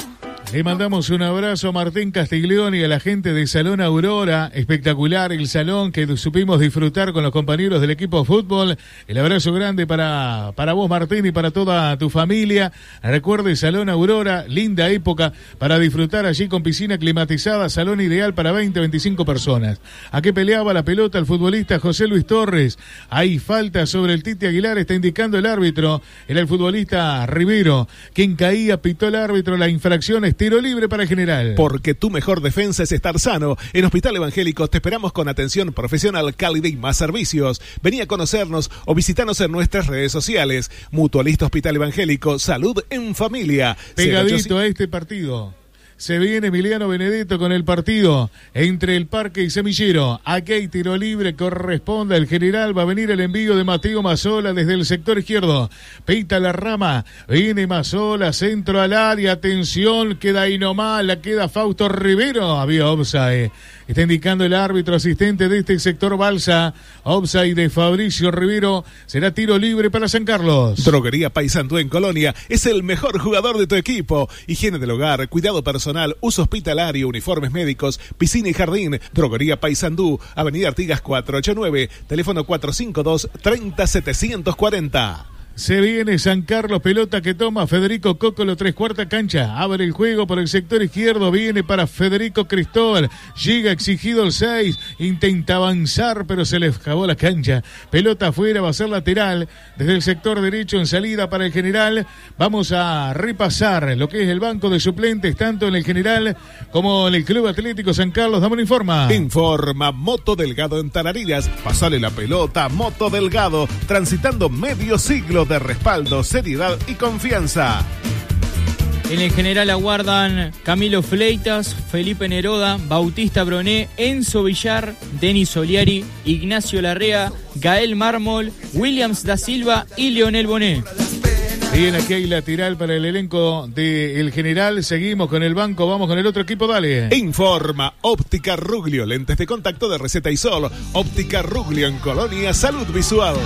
Le mandamos un abrazo a Martín Castiglioni y a la gente de Salón Aurora. Espectacular el salón que supimos disfrutar con los compañeros del equipo de fútbol. El abrazo grande para vos, Martín, y para toda tu familia. Recuerde, Salón Aurora, linda época para disfrutar allí con piscina climatizada, salón ideal para 20-25 personas. ¿A qué peleaba la pelota el futbolista José Luis Torres? Hay falta sobre el Titi Aguilar, está indicando el árbitro. Era el futbolista Rivero quien caía, pitó el árbitro, la infracción es tiro libre para el General. Porque tu mejor defensa es estar sano. En Hospital Evangélico te esperamos con atención profesional, cálida y más servicios. Vení a conocernos o visitanos en nuestras redes sociales. Mutualista Hospital Evangélico, salud en familia. Pegadito a este partido. Se viene Emiliano Benedetto con el partido entre el Parque y Semillero. Aquí hay tiro libre, corresponde al General. Va a venir el envío de Mateo Mazzola desde el sector izquierdo. Pita la rama, viene Mazzola, centro al área. Atención, queda ahí nomás, la queda Fausto Rivero. Había offside. Está indicando el árbitro asistente de este sector Balsa. Offside de Fabricio Rivero. Será tiro libre para San Carlos. Droguería Paysandú en Colonia es el mejor jugador de tu equipo. Higiene del hogar, cuidado personal, uso hospitalario, uniformes médicos, piscina y jardín. Droguería Paysandú, Avenida Artigas 489, teléfono 452-30740. Se viene San Carlos, pelota que toma Federico Cócolo, 3/4 cancha. Abre el juego por el sector izquierdo, viene para Federico Cristóbal. Llega exigido el 6, intenta avanzar, pero se le acabó la cancha. Pelota afuera, va a ser lateral. Desde el sector derecho en salida para el General. Vamos a repasar lo que es el banco de suplentes, tanto en el General como en el Club Atlético San Carlos. Dame un informa. Informa Moto Delgado en Tarariras. Pasale la pelota, Moto Delgado, transitando medio siglo de respaldo, seriedad y confianza. En el General aguardan Camilo Fleitas, Felipe Neroda, Bautista Broné, Enzo Villar, Denis Soliari, Ignacio Larrea, Gael Mármol, Williams da Silva y Leonel Bonet. Bien, aquí hay lateral para el elenco del General. Seguimos con el banco, vamos con el otro equipo, dale. Informa Óptica Ruglio, lentes de contacto de receta y sol. Óptica Ruglio en Colonia, salud visual.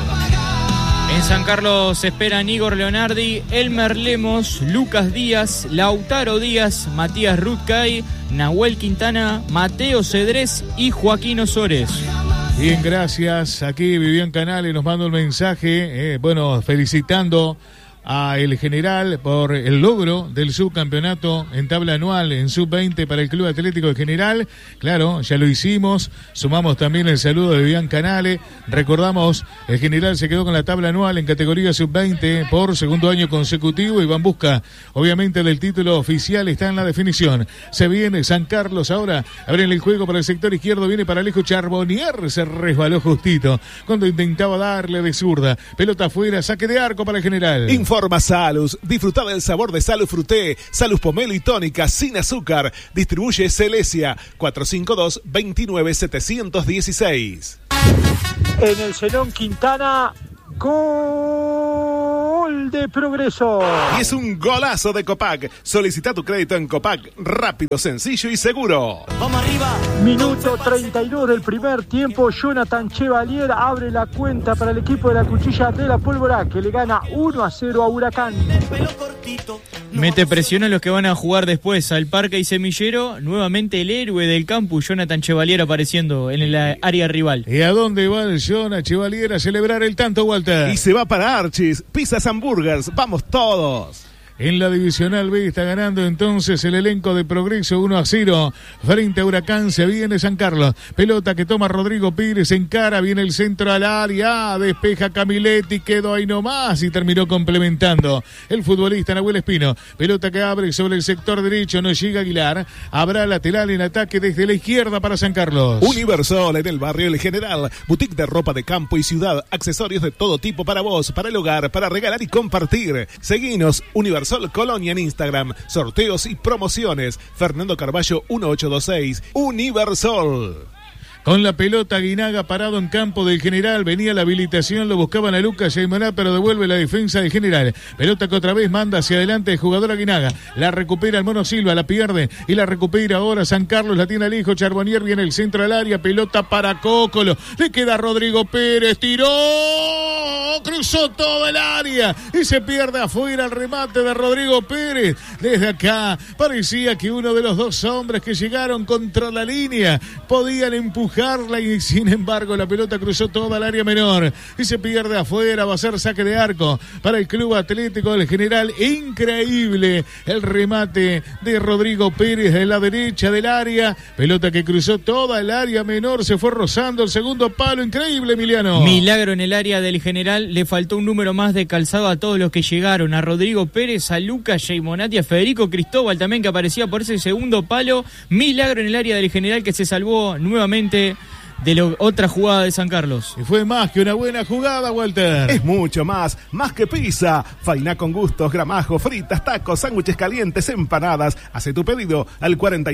En San Carlos esperan Igor Leonardi, Elmer Lemos, Lucas Díaz, Lautaro Díaz, Matías Rutcay, Nahuel Quintana, Mateo Cedrés y Joaquín Osores. Bien, gracias. Aquí Vivian Canales nos manda un mensaje, felicitando a el General por el logro del subcampeonato en tabla anual en sub-20 para el Club Atlético del General. Claro, ya lo hicimos, sumamos también el saludo de Vivian Canales. Recordamos, el General se quedó con la tabla anual en categoría sub-20 por segundo año consecutivo y va en busca, obviamente, del título oficial. Está en la definición. Se viene San Carlos ahora, abren el juego para el sector izquierdo, viene para Alejo Charbonnier, se resbaló justito cuando intentaba darle de zurda. Pelota afuera, saque de arco para el General. Informa Salus, disfruta del sabor de Salus Fruté, Salus Pomelo y tónica sin azúcar. Distribuye Celesia, 452-29716. En el Zenón Quintana, gol gol de Progreso. Y es un golazo de Copac. Solicita tu crédito en Copac, rápido, sencillo y seguro. Vamos arriba. Minuto 32 del primer tiempo. Jonathan Chevalier abre la cuenta para el equipo de la Cuchilla de la Pólvora, que le gana 1-0 a Huracán. Mete presión a los que van a jugar después al Parque y Semillero. Nuevamente el héroe del campus, Jonathan Chevalier, apareciendo en el área rival. ¿Y a dónde va el Jonathan Chevalier a celebrar el tanto, Walter? Y se va para Archis, Pizzas Hamburgers, vamos todos. En la Divisional B está ganando entonces el elenco de Progreso 1-0 frente a Huracán. Se viene San Carlos. Pelota que toma Rodrigo Pires, encara, viene el centro al área, despeja Camiletti, quedó ahí nomás y terminó complementando el futbolista Nahuel Espino. Pelota que abre sobre el sector derecho, no llega Aguilar. Habrá lateral en ataque desde la izquierda para San Carlos. Universal en el barrio El General, boutique de ropa de campo y ciudad, accesorios de todo tipo para vos, para el hogar, para regalar y compartir. Seguinos, Universal Colonia en Instagram, sorteos y promociones. Fernando Carballo 1826, Universal. Con la pelota Guinaga parado en campo del General, venía la habilitación, lo buscaban a Lucas Yaymoná, pero devuelve la defensa del General. Pelota que otra vez manda hacia adelante el jugador Guinaga, la recupera el Mono Silva, la pierde y la recupera ahora San Carlos, la tiene al hijo Charbonnier, viene el centro al área, pelota para Cócolo, le queda Rodrigo Pérez, tiró, cruzó todo el área y se pierde afuera el remate de Rodrigo Pérez. Desde acá parecía que uno de los dos hombres que llegaron contra la línea podían empujarla y sin embargo la pelota cruzó toda el área menor y se pierde afuera. Va a ser saque de arco para el Club Atlético del General. Increíble el remate de Rodrigo Pérez de la derecha del área, pelota que cruzó toda el área menor, se fue rozando el segundo palo. Increíble, Emiliano. Milagro en el área del General. Le faltó un número más de calzado a todos los que llegaron, a Rodrigo Pérez, a Lucas Yaymonati, a Federico Cristóbal también, que aparecía por ese segundo palo. Milagro en el área del General, que se salvó nuevamente de otra jugada de San Carlos. Y fue más que una buena jugada, Walter. Es mucho más que pizza. Faina con gustos, gramajo, fritas, tacos, sándwiches calientes, empanadas. Hace tu pedido al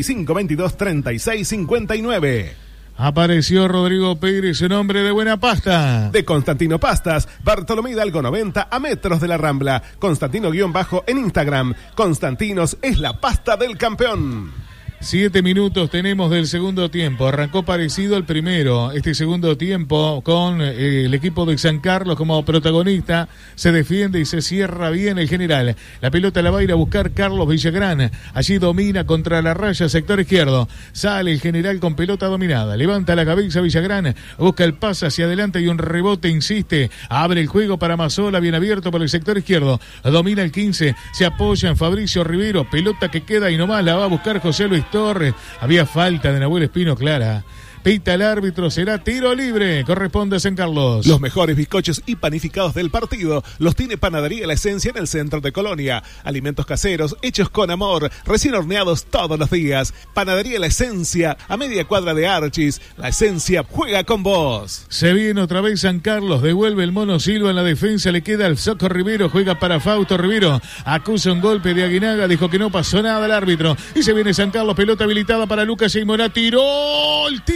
4522-3659. Apareció Rodrigo Pérez, un hombre de buena pasta. De Constantino Pastas, Bartolomé Hidalgo 90, a metros de la Rambla. Constantino_ en Instagram. Constantinos es la pasta del campeón. 7 minutos tenemos del segundo tiempo. Arrancó parecido al primero. Este segundo tiempo con el equipo de San Carlos como protagonista. Se defiende y se cierra bien el General. La pelota la va a ir a buscar Carlos Villagrán. Allí domina contra la raya, sector izquierdo. Sale el General con pelota dominada. Levanta la cabeza Villagrán. Busca el pase hacia adelante y un rebote, insiste. Abre el juego para Mazola, bien abierto por el sector izquierdo. Domina el 15. Se apoya en Fabricio Rivero. Pelota que queda y nomás la va a buscar José Luis Torres. Había falta de Nahuel Espino clara. Pita el árbitro, será tiro libre, corresponde a San Carlos. Los mejores bizcochos y panificados del partido los tiene Panadería La Esencia en el centro de Colonia. Alimentos caseros, hechos con amor, recién horneados todos los días. Panadería La Esencia, a media cuadra de Archis. La Esencia juega con vos. Se viene otra vez San Carlos, devuelve el Mono Silva en la defensa, le queda el Soco Rivero, juega para Fausto Rivero, acusa un golpe de Aguinaga, dijo que no pasó nada el árbitro. Y se viene San Carlos, pelota habilitada para Lucas Yaymoná, tiró el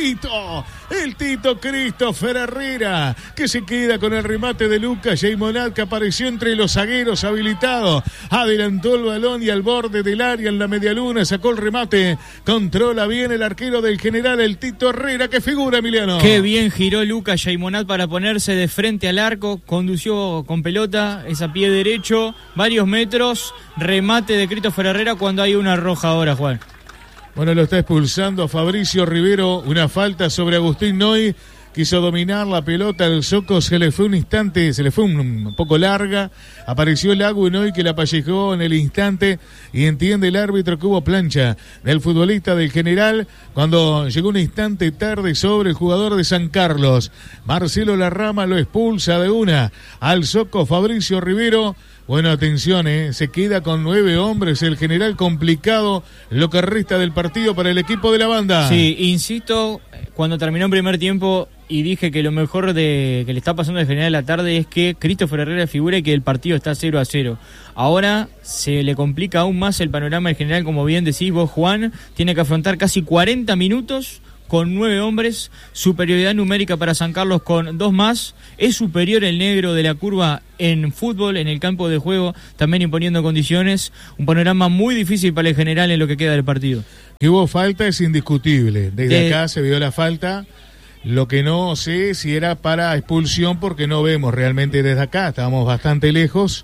Tito Christopher Herrera, que se queda con el remate de Lucas Yaymonat, que apareció entre los zagueros habilitados, adelantó el balón y al borde del área en la medialuna sacó el remate, controla bien el arquero del General, el Tito Herrera, que figura, Emiliano. Qué bien giró Lucas Yaymonat para ponerse de frente al arco, condució con pelota, es a pie derecho, varios metros, remate de Christopher Herrera cuando hay una roja ahora, Juan. Bueno, lo está expulsando a Fabricio Rivero, una falta sobre Agustín Noy, quiso dominar la pelota, el Soco se le fue un instante, se le fue un poco larga, apareció el Agu Noy que la pallejó en el instante y entiende el árbitro que hubo plancha del futbolista del General cuando llegó un instante tarde sobre el jugador de San Carlos. Marcelo Larrama lo expulsa de una al Soco Fabricio Rivero. Bueno, atención, se queda con 9 hombres el General, complicado lo que resta del partido para el equipo de la banda. Sí, insisto, cuando terminó el primer tiempo y dije que lo mejor que le está pasando al General de la tarde es que Christopher Herrera figura y que el partido está 0-0. Ahora se le complica aún más el panorama del General, como bien decís vos, Juan, tiene que afrontar casi 40 minutos con 9 hombres, superioridad numérica para San Carlos con 2 más, es superior el negro de la curva en fútbol, en el campo de juego, también imponiendo condiciones, un panorama muy difícil para el general en lo que queda del partido. Que hubo falta es indiscutible, desde acá se vio la falta. Lo que no sé si era para expulsión porque no vemos realmente desde acá, estábamos bastante lejos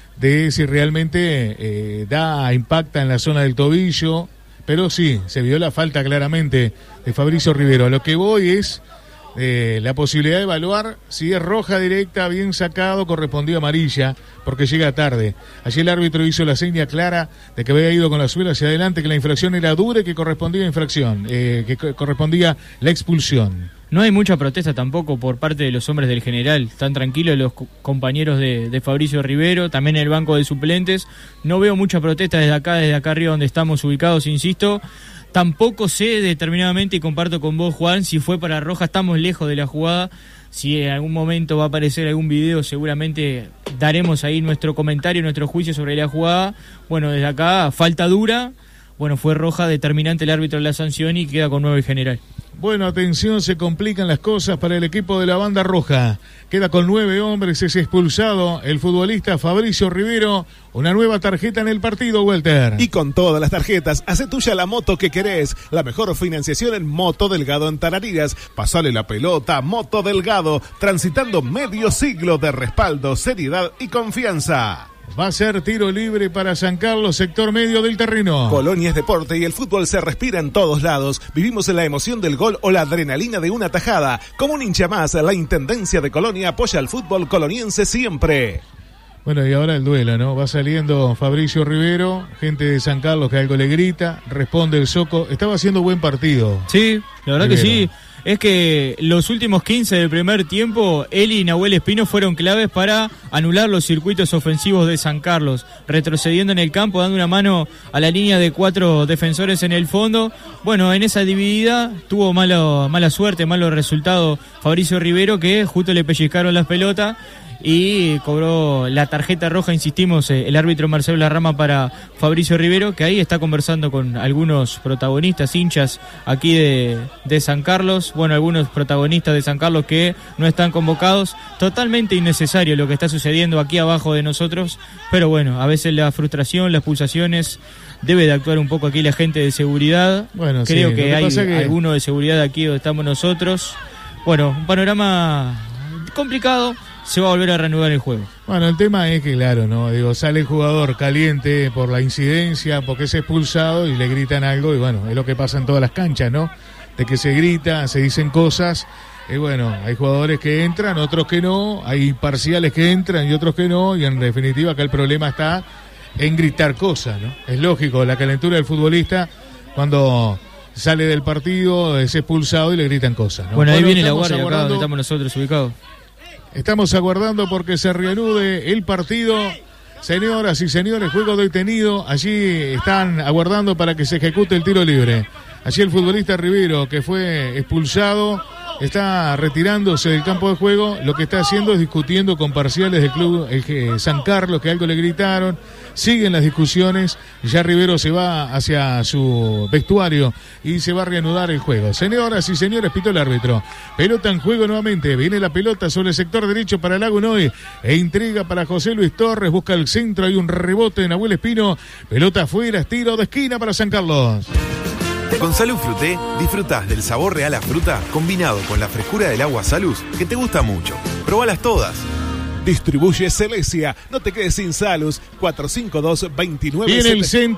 de si realmente impacta en la zona del tobillo, pero sí, se vio la falta claramente de Fabricio Rivero. A lo que voy es la posibilidad de evaluar si es roja directa, bien sacado, correspondió amarilla, porque llega tarde. Allí el árbitro hizo la seña clara de que había ido con la suela hacia adelante, que la infracción era dura y que correspondía infracción, que correspondía la expulsión. No hay mucha protesta tampoco por parte de los hombres del general, están tranquilos los compañeros de Fabricio Rivero, también en el banco de suplentes. No veo mucha protesta desde acá arriba donde estamos ubicados, insisto. Tampoco sé determinadamente, y comparto con vos, Juan, si fue para roja, estamos lejos de la jugada. Si en algún momento va a aparecer algún video, seguramente daremos ahí nuestro comentario, nuestro juicio sobre la jugada. Bueno, desde acá, falta dura. Bueno, fue roja, determinante el árbitro de la sanción y queda con 9 el general. Bueno, atención, se complican las cosas para el equipo de la banda roja. Queda con 9 hombres, es expulsado el futbolista Fabricio Rivero. Una nueva tarjeta en el partido, Walter. Y con todas las tarjetas, hace tuya la moto que querés. La mejor financiación en Moto Delgado en Tarariras. Pasale la pelota, Moto Delgado, transitando medio siglo de respaldo, seriedad y confianza. Va a ser tiro libre para San Carlos, sector medio del terreno. Colonia es deporte y el fútbol se respira en todos lados. Vivimos en la emoción del gol o la adrenalina de una tajada. Como un hincha más, la Intendencia de Colonia apoya al fútbol coloniense siempre. Bueno, y ahora el duelo, ¿no? Va saliendo Fabricio Rivero, gente de San Carlos que algo le grita, responde el Soco. Estaba haciendo buen partido. Sí, la verdad Rivero. Que sí. Es que los últimos 15 del primer tiempo, él y Nahuel Espino fueron claves para anular los circuitos ofensivos de San Carlos, retrocediendo en el campo, dando una mano a la línea de 4 defensores en el fondo. Bueno, en esa dividida tuvo mala suerte, malo resultado Fabricio Rivero, que justo le pellizcaron las pelotas y cobró la tarjeta roja, insistimos, el árbitro Marcelo Larrama para Fabricio Rivero, que ahí está conversando con algunos protagonistas, hinchas aquí de San Carlos, bueno, algunos protagonistas de San Carlos que no están convocados. Totalmente innecesario lo que está sucediendo aquí abajo de nosotros, pero bueno, a veces la frustración, las pulsaciones, debe de actuar un poco aquí la gente de seguridad. Bueno, creo que hay alguno de seguridad aquí donde estamos nosotros. Bueno, un panorama complicado. Se va a volver a reanudar el juego. Bueno, el tema es que, claro, ¿no? Digo, sale el jugador caliente por la incidencia, porque es expulsado y le gritan algo, y bueno, es lo que pasa en todas las canchas, ¿no? De que se grita, se dicen cosas, y bueno, hay jugadores que entran, otros que no, hay parciales que entran y otros que no, y en definitiva acá el problema está en gritar cosas, ¿no? Es lógico, la calentura del futbolista cuando sale del partido es expulsado y le gritan cosas, ¿no? Bueno, ahí viene la guardia acá donde estamos nosotros ubicados. Estamos aguardando porque se reanude el partido. Señoras y señores, juego detenido. Allí están aguardando para que se ejecute el tiro libre. Allí el futbolista Rivero, que fue expulsado, está retirándose del campo de juego. Lo que está haciendo es discutiendo con parciales del club San Carlos, que algo le gritaron. Siguen las discusiones. Ya Rivero se va hacia su vestuario y se va a reanudar el juego. Señoras y señores, pitó el árbitro. Pelota en juego nuevamente. Viene la pelota sobre el sector derecho para Lago Noy. E intriga para José Luis Torres. Busca el centro. Hay un rebote de Nahuel Espino. Pelota afuera. Tiro de esquina para San Carlos. Con Salud Fruté disfrutás del sabor real a fruta combinado con la frescura del agua Salus que te gusta mucho. Probalas todas. Distribuye Celesia. No te quedes sin Salus. 452-29. Viene el centro.